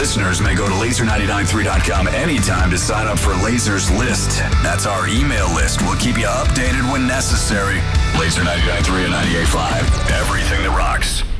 listeners may go to laser993.com anytime to sign up for Laser's List. That's our email list. We'll keep you updated when necessary. Laser 99.3 and 98.5. Everything that rocks.